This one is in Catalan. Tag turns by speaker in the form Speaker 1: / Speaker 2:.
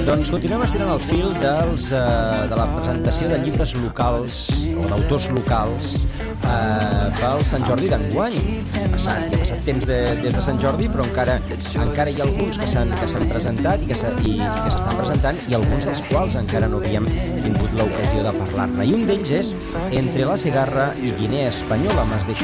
Speaker 1: Doncs continuem estirant el fil de la presentació de llibres locals o d'autors locals pel Sant Jordi d'enguany. Ja ha passat temps des de Sant Jordi, però encara hi ha alguns que s'han presentat i que s'estan presentant, i alguns dels quals encara no havíem tingut l'ocasió de parlar-ne. I un d'ells és Entre la Segarra i Guinea Espanyola, Más de